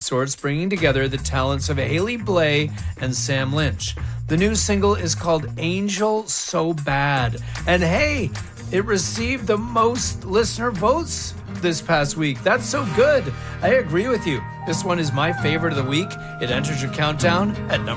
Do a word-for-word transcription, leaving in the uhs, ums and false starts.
sorts, bringing together the talents of Haley Blay and Sam Lynch. The new single is called Angel So Bad. And hey, it received the most listener votes this past week. That's so good. I agree with you. This one is my favorite of the week. It enters your countdown at number